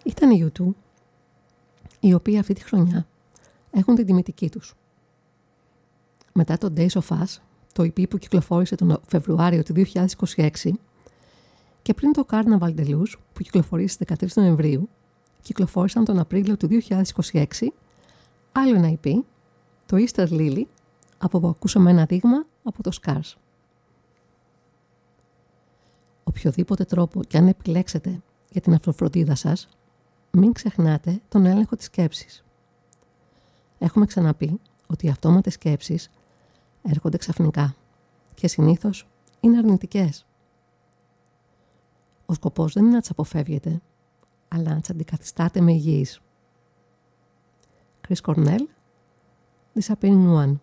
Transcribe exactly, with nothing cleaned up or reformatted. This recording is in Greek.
Ήταν οι γιου τού, οι οποίοι αυτή τη χρονιά έχουν την τιμητική τους. Μετά το Days of Us, το ι πι που κυκλοφόρησε τον Φεβρουάριο του δύο χιλιάδες είκοσι έξι, και πριν το Carnival Deluxe που κυκλοφορήσει στις δεκατρείς Νοεμβρίου, κυκλοφόρησαν τον Απρίλιο του δύο χιλιάδες είκοσι έξι άλλο ένα ι πι, το Easter Lily, από που ακούσαμε ένα δείγμα από το Scars. Οποιοδήποτε τρόπο και αν επιλέξετε για την αυτοφροντίδα σας, μην ξεχνάτε τον έλεγχο της σκέψης. Έχουμε ξαναπεί ότι οι αυτόματες σκέψεις έρχονται ξαφνικά και συνήθως είναι αρνητικές. Ο σκοπός δεν είναι να τις αποφεύγετε, αλλά να τις αντικαθιστάτε με υγιείς. Chris Cornell, Disappearing One.